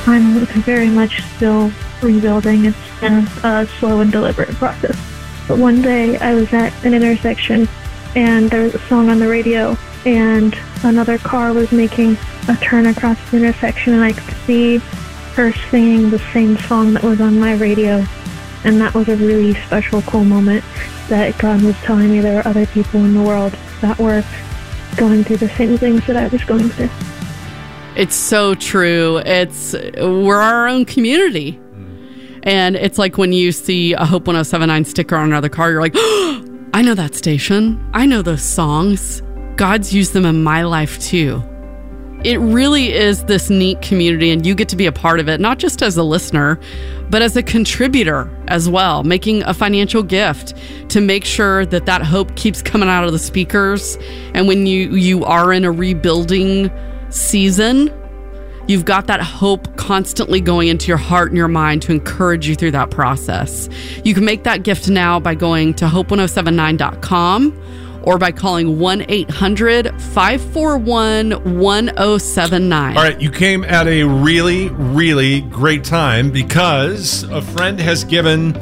I'm very much still rebuilding. It's been a slow and deliberate process. But one day I was at an intersection and there was a song on the radio and another car was making a turn across the intersection and I could see her singing the same song that was on my radio. And that was a really special, cool moment that God was telling me there were other people in the world that were going through the same things that I was going through. It's so true. We're our own community. And it's like when you see a Hope 1079 sticker on another car, you're like, oh, I know that station. I know those songs. God's used them in my life too. It really is this neat community, and you get to be a part of it, not just as a listener, but as a contributor as well, making a financial gift to make sure that that hope keeps coming out of the speakers. And when you are in a rebuilding season, you've got that hope constantly going into your heart and your mind to encourage you through that process. You can make that gift now by going to hope1079.com or by calling 1-800-541-1079. All right, you came at a really, really great time because a friend has given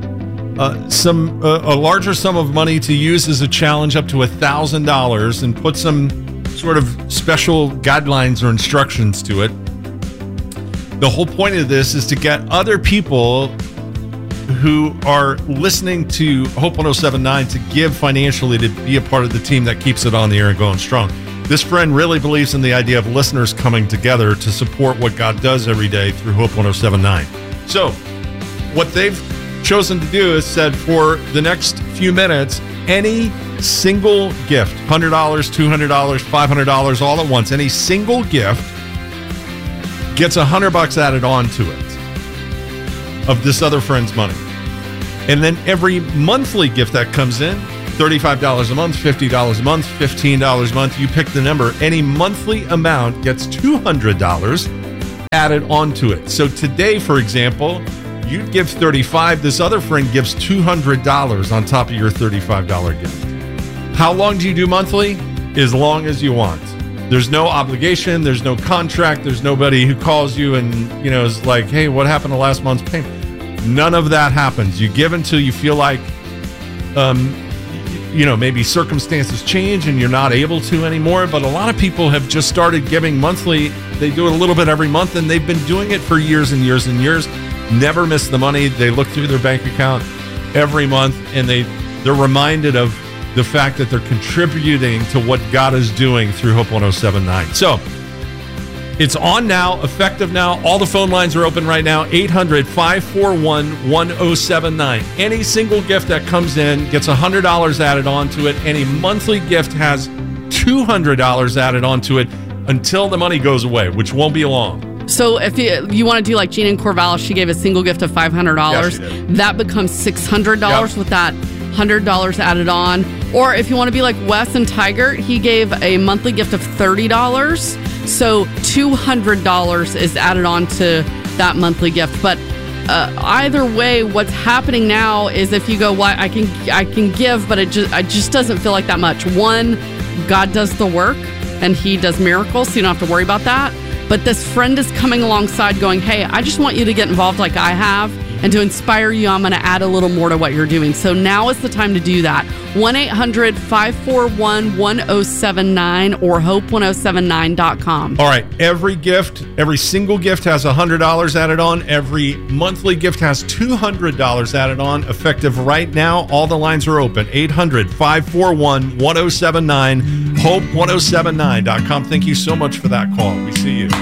a larger sum of money to use as a challenge, up to $1,000, and put some sort of special guidelines or instructions to it. The whole point of this is to get other people who are listening to Hope 1079 to give financially to be a part of the team that keeps it on the air and going strong. This friend really believes in the idea of listeners coming together to support what God does every day through Hope 1079. So what they've chosen to do is said for the next few minutes, any single gift, $100, $200, $500, all at once, any single gift gets $100 added on to it of this other friend's money. And then every monthly gift that comes in, $35 a month, $50 a month, $15 a month, you pick the number. Any monthly amount gets $200 added onto it. So today, for example, you'd give $35, this other friend gives $200 on top of your $35 gift. How long do you do monthly? As long as you want. There's no obligation, there's no contract, there's nobody who calls you and, is like, hey, what happened to last month's payment? None of that happens. You give until you feel like, maybe circumstances change and you're not able to anymore. But a lot of people have just started giving monthly. They do it a little bit every month, and they've been doing it for years and years and years. Never miss the money. They look through their bank account every month, and they're reminded of the fact that they're contributing to what God is doing through Hope 1079. So it's on now, effective now. All the phone lines are open right now. 800-541-1079. Any single gift that comes in gets $100 added onto it. Any monthly gift has $200 added onto it until the money goes away, which won't be long. So if you want to do like Gina in Corvallis, she gave a single gift of $500. Yeah, she did. That becomes $600 Yep. with that $100 added on. Or if you want to be like Wes and Tiger, he gave a monthly gift of $30. So $200 is added on to that monthly gift. But either way, what's happening now is if you go, well, I can give, but it just doesn't feel like that much. One, God does the work and he does miracles, so you don't have to worry about that. But this friend is coming alongside going, hey, I just want you to get involved like I have. And to inspire you, I'm going to add a little more to what you're doing. So now is the time to do that. 1-800-541-1079 or hope1079.com. All right. Every single gift has $100 added on. Every monthly gift has $200 added on. Effective right now. All the lines are open. 800-541-1079, hope1079.com. Thank you so much for that call. We see you.